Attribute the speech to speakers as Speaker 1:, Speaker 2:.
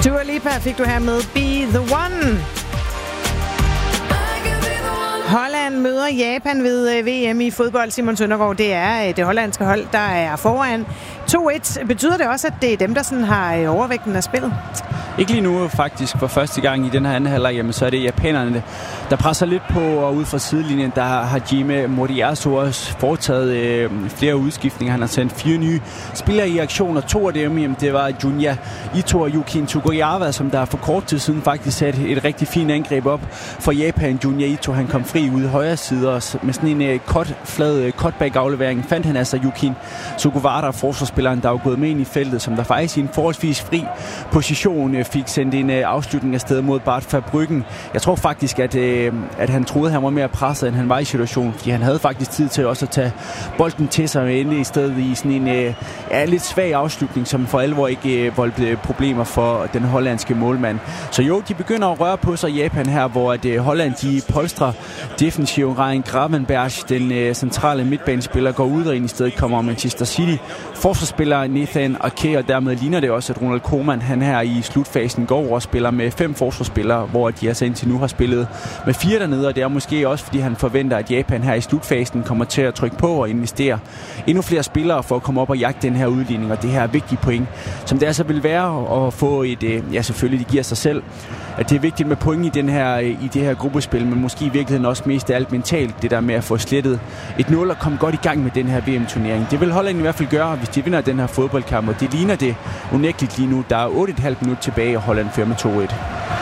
Speaker 1: Dua Lipa fik du her med Be The One. Holland møder Japan ved VM i fodbold. Simon Søndergaard, det er det hollandske hold, der er foran 2-1. Betyder det også, at det er dem, der sådan har overvægten af spillet?
Speaker 2: Ikke lige nu faktisk. For første gang i den her anden halvleg, så er det japanerne, der presser lidt på, og ud fra sidelinjen, der har Hajime Moriyasu også foretaget flere udskiftninger. Han har sendt 4 nye spillere i aktion, og 2 af dem, det var Junya Ito og Yukin Tokugawa, som der for kort tid siden faktisk satte et rigtig fint angreb op for Japan. Junya Ito, han kom fri ude i højre side, og med sådan en flad cutback-aflevering fandt han altså Yukin Sugawara, forsvarsspilleren, der er gået med ind i feltet, som der faktisk i en forholdsvis fri position fik sendt en afslutning afsted mod Bart Verbruggen. Jeg tror faktisk, at han troede, at han var mere presset, end han var i situationen, fordi han havde faktisk tid til også at tage bolden til sig og ende i stedet i sådan en lidt svag afslutning, som for alvor ikke voldte problemer for den hollandske målmand. Så jo, de begynder at røre på sig i Japan her, hvor Holland de polstrer defensiv. Ryan Gravenberch, den centrale midtbanespiller, går ud, og ind i stedet kommer Manchester City forsvarsspiller Nathan Ake, og dermed ligner det også, at Ronald Koeman, han her i slutfasen går og spiller med 5 forsvarsspillere, hvor de altså indtil nu har spillet med 4 dernede, og det er måske også, fordi han forventer, at Japan her i slutfasen kommer til at trykke på og investere endnu flere spillere for at komme op og jagte den her udligning, og det her vigtige point, som det altså vil være at få et, selvfølgelig det giver sig selv, at det er vigtigt med point i det her gruppespil, men måske i virkeligheden også mest af alt mentalt, det der med at få slettet et 0 og komme godt i gang med den her VM-turnering. Det vil Holland i hvert fald gøre, hvis de vinder den her fodboldkamp, og det ligner det unægteligt lige nu. Der er 8,5 minutter tilbage, og Holland fører med 2-1.